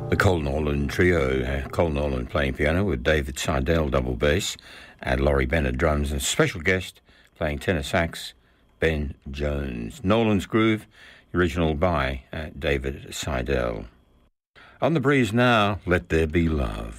The Col Norland Trio, Col Norland playing piano with David Seidel double bass and Laurie Bennett drums, and special guest playing tenor sax, Ben Jones. Nolan's Groove, original by David Seidel. On the breeze now, Let There Be Love.